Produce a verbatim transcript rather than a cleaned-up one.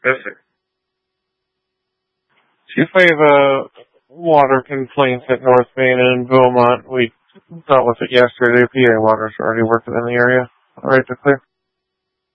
Yes, sir. Chief, I have a water complaint at North Main and Beaumont. We dealt with it yesterday. P A water's already working in the area. All right to clear.